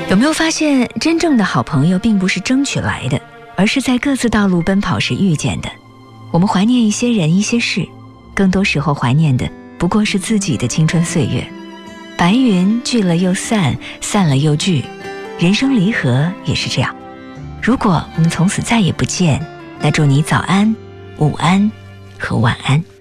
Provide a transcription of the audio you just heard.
有没有发现，真正的好朋友并不是争取来的，而是在各自道路奔跑时遇见的。我们怀念一些人一些事，更多时候怀念的不过是自己的青春岁月。白云聚了又散，散了又聚，人生离合也是这样。如果我们从此再也不见，那祝你早安、午安和晚安。